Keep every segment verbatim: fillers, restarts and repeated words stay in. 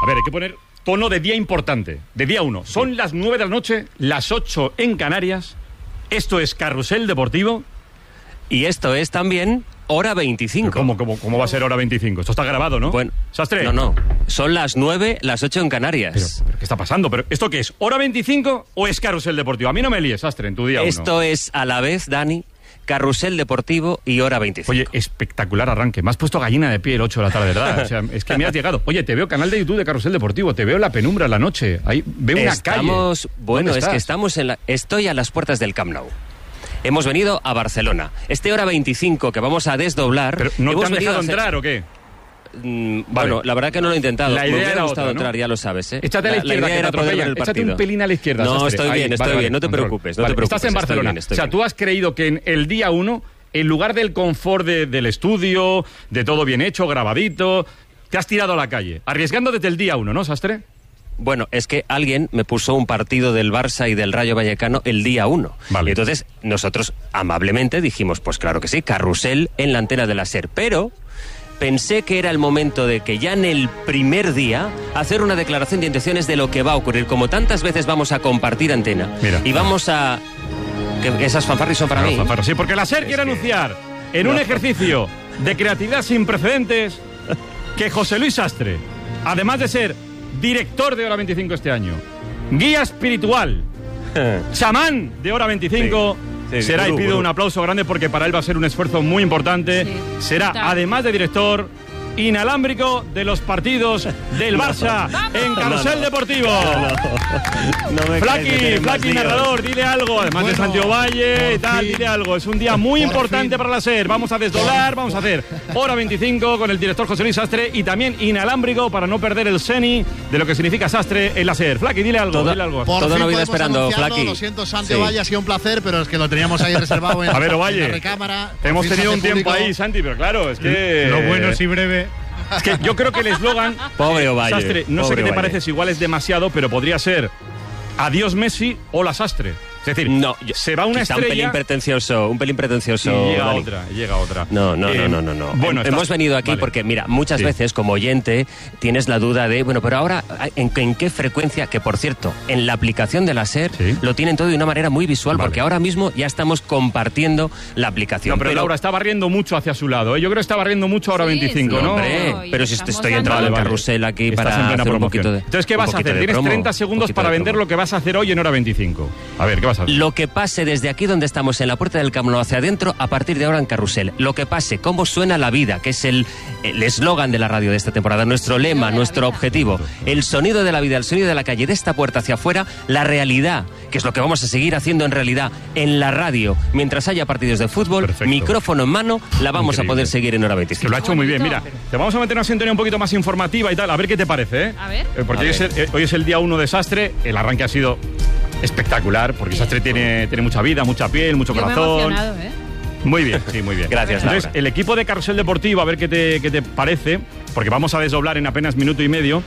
ver, hay que poner tono de día importante, de día uno. Son las nueve de la noche, las ocho en Canarias. Esto es Carrusel Deportivo. Y esto es también Hora veinticinco. ¿Cómo, cómo, ¿Cómo va a ser Hora veinticinco? Esto está grabado, ¿no? Bueno, ¿Sastre? No, no. Son las nueve, las ocho en Canarias. Pero, pero ¿qué está pasando? ¿Pero esto qué es? ¿Hora veinticinco o es Carrusel Deportivo? A mí no me líes, Sastre, en tu día uno. Esto es a la vez, Dani, Carrusel Deportivo y Hora veinticinco. Oye, espectacular arranque. Me has puesto gallina de pie el ocho de la tarde, ¿verdad? O sea, es que me has llegado. Oye, te veo canal de YouTube de Carrusel Deportivo, te veo en la penumbra en la noche. Ahí veo una estamos, calle. Bueno, es estás? que estamos en la... Estoy a las puertas del Camp Nou. Hemos venido a Barcelona. Este Hora veinticinco que vamos a desdoblar... ¿Pero no hemos te han dejado hacer... entrar o qué? Mm, bueno, vale. La verdad que no lo he intentado. La idea Me hubiera era gustado otra, ¿no? entrar, ya lo sabes, ¿eh? Échate a la, la izquierda, la idea que era te poder ver atropellan. el Échate partido. un pelín a la izquierda, No, Sastre. estoy Ahí, bien, estoy vale, bien. vale, No te control. preocupes, no vale, te preocupes. Estás en Barcelona. Bien, o sea, bien. tú has creído que en el día uno, en lugar del confort de, del estudio, de todo bien hecho, grabadito, te has tirado a la calle, arriesgando desde el día uno, ¿no, Sastre? Bueno, es que alguien me puso un partido del Barça y del Rayo Vallecano el día uno. Vale. Y entonces nosotros amablemente dijimos, pues claro que sí, Carrusel en la antena de la SER. Pero pensé que era el momento de que ya en el primer día hacer una declaración de intenciones de lo que va a ocurrir. Como tantas veces vamos a compartir antena. Mira. Y vamos a... que esas fanfarris son para Claro, mí. fanfarros, sí, porque la SER Es quiere que- anunciar en No. un ejercicio de creatividad sin precedentes que José Luis Sastre, además de ser director de Hora veinticinco este año, guía espiritual, chamán de Hora veinticinco, Sí, sí, será, gurú, y pido gurú. un aplauso grande porque para él va a ser un esfuerzo muy importante, Sí. será, Está. además de director, inalámbrico de los partidos del Barça en Carrusel No, no. Deportivo. No me Flaqui, crees, que Flaqui, más narrador, dile algo, además de Bueno, Santiago Valle y por tal, fin. dile algo. Es un día muy Por importante fin. para la SER. Vamos a desdoblar, vamos a hacer Hora veinticinco con el director José Luis Sastre y también inalámbrico para no perder el seni de lo que significa Sastre en la SER. Flaqui, dile algo, Toda- dile algo. Por Toda fin una vida podemos esperando, anunciarlo. Flaqui. Lo siento, Santi Sí. Valle, ha sido un placer, pero es que lo teníamos ahí reservado en, A ver, en Ovalle, la recámara. Por Hemos fin se tenido hace un tiempo público. ahí, Santi, pero claro, es que... Lo bueno sí breve. Es que yo creo que el eslogan... Pobre Ovalle. Sastre, no sé pobre qué te Ovalle. parece, si igual es demasiado, pero podría ser adiós Messi, hola Sastre. Es decir, No, yo- se va una quizá un pelín estrella pretencioso, un pelín pretencioso. y llega Dani. otra, y llega otra. No, no, Eh, no, no, no, no. Bueno, Hem- estás- hemos venido aquí vale. porque, mira, muchas Sí. veces como oyente tienes la duda de, bueno, pero ahora, ¿en, en qué frecuencia? Que, por cierto, en la aplicación de la SER Sí. lo tienen todo de una manera muy visual, Vale. porque ahora mismo ya estamos compartiendo la aplicación. No, pero, Laura está barriendo mucho hacia su lado, ¿eh? Yo creo que está barriendo mucho ahora Sí, veinticinco, sí, ¿no? Hombre, No, y pero si estamos estoy dando- entrando Vale, en vale. carrusel aquí Estás para en plena hacer un promoción. poquito de... Entonces, ¿qué un vas a poquito hacer? de Tienes promo, treinta un segundos poquito para de vender promo. lo que vas a hacer hoy en Hora veinticinco. A ver, ¿qué vas a hacer? Lo que pase desde aquí donde estamos, en la puerta del Camp Nou hacia adentro, a partir de ahora en Carrusel. Lo que pase, cómo suena la vida, que es el el eslogan de la radio de esta temporada, nuestro lema, de la nuestro vida. objetivo. El sonido de la vida, el sonido de la calle, de esta puerta hacia afuera, la realidad, que es lo que vamos a seguir haciendo en realidad en la radio. Mientras haya partidos de fútbol, Perfecto. micrófono en mano, la vamos Increíble. a poder seguir en Hora Que veinticinco. lo ha hecho muy bien. Mira, te vamos a meter una sintonía un poquito más informativa y tal. A ver qué te parece, ¿eh? A ver. Eh, porque A hoy es, ver. el, eh, hoy es el día uno de Sastre. El arranque ha sido espectacular, porque Bien. Sastre tiene, tiene mucha vida, mucha piel, mucho Yo me he corazón. emocionado, ¿eh? Muy bien, sí, muy bien. Gracias, Entonces, Laura. el equipo de Carrusel Deportivo, a ver qué te, qué te parece, porque vamos a desdoblar en apenas minuto y medio,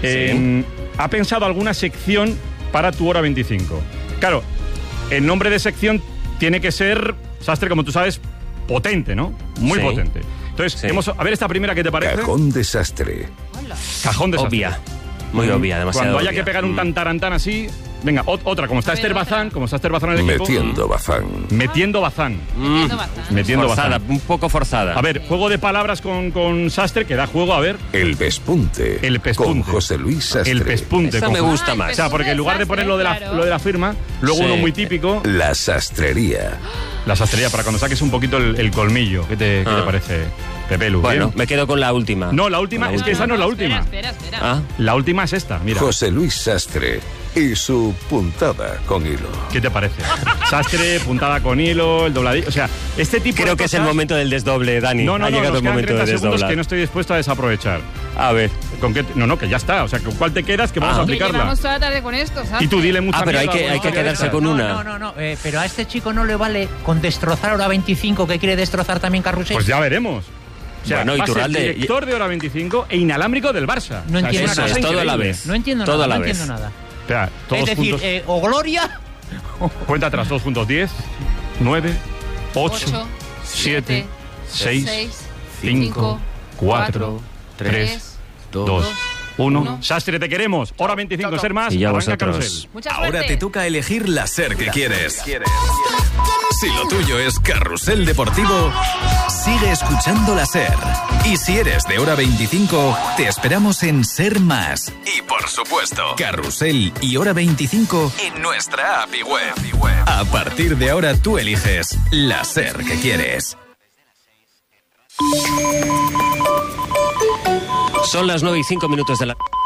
eh, ha pensado alguna sección para tu Hora veinticinco. Claro, el nombre de sección tiene que ser, Sastre, como tú sabes, potente, ¿no? Muy Sí. potente. Entonces, Sí. hemos, a ver esta primera, ¿qué te parece? Cajón desastre. Hola. Cajón de Sastre. Obvia. Muy obvia, demasiado Cuando haya obvia. que pegar un Mm. tantarantán así, venga, ot- otra, como está A ver, Esther otra. Bazán, como está Esther Bazán en el equipo. Metiendo bazán. Metiendo Bazán. Metiendo bastante. Metiendo Forzada, Bazán. un poco forzada. A ver, juego de palabras con, con Sastre, que da juego, a ver. El pespunte. El pespunte. Con José Luis Sastre. El pespunte. Esa con- me gusta Ah, el más. O sea, porque en lugar de poner lo de la, Claro. lo de la firma, luego Sí. uno muy típico, La sastrería. la sastrería, para cuando saques un poquito el, el colmillo. ¿Qué te, qué te Ah. parece, Pepe Lu? Bueno, ¿Bien? me quedo con la última. No, la última, La es que esa no es la última. Espera, espera, espera. Ah, La última es esta, mira. José Luis Sastre y su puntada con hilo. ¿Qué te parece? Sastre, puntada con hilo, el dobladillo. O sea, este tipo de creo que es el cosas- momento del desdoble, Dani. No, no, ha no, llegado nos el quedan momento de treinta segundos desdoblar. que no estoy dispuesto a desaprovechar. A ver. ¿Con qué? No, no, que ya está. O sea, ¿con cuál te quedas? Que vamos Ah. a Que aplicarla. llevamos toda la tarde con esto, ¿sabes? Y tú dile mucha Ah, pero hay mierda que- a hay que alguna quedarse historia con de una. No, no, no, eh, pero a este chico no le vale con destrozar Hora veinticinco, que quiere destrozar también estas. Carrusel. Pues ya veremos. O sea, Bueno, va a ser Iturralde- director de Hora veinticinco e inalámbrico del Barça. No O sea, entiendo es una nada. cosa Eso es, todo a la increíble. vez. No entiendo Todo nada, a la no vez. entiendo nada. Espera, todos Es decir, juntos. eh, o Gloria... Cuenta atrás, todos juntos. diez, nueve, ocho, Ocho, siete, seis, seis, cinco, cuatro, tres, dos, Uno. Uno. Sastre, te queremos. Hora veinticinco, ser más. Y ya Arranca vosotros. Carrusel. Mucha suerte. Ahora te toca elegir la SER que quieres. Si lo tuyo es Carrusel Deportivo, sigue escuchando la SER. Y si eres de Hora veinticinco, te esperamos en SER Más. Y por supuesto, Carrusel y Hora veinticinco en nuestra app y web. A partir de ahora tú eliges la SER que quieres. Son las nueve y cinco minutos de la...